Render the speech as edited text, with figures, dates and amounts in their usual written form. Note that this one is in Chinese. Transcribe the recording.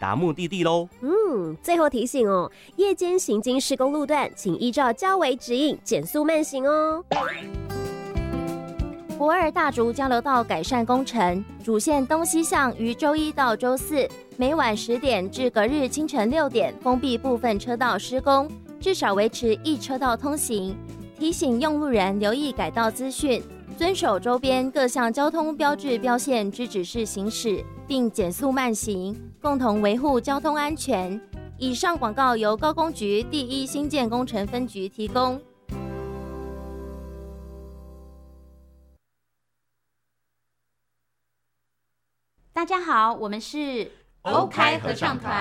达目的地咯。 最后提醒哦，夜间行经施工路段，请依照交维指引减速慢行哦。 博二大竹交流道改善工程主线东西向于周一到周四每晚10点至隔日清晨6点封闭部分车道施工，至少维持1车道通行。提醒用路人留意改道资讯，遵守周边各项交通标志标线之指示行驶，并减速慢行，共同维护交通安全。以上广告由高工局第1新建工程分局提供。 大家好，我们是欧开合唱团。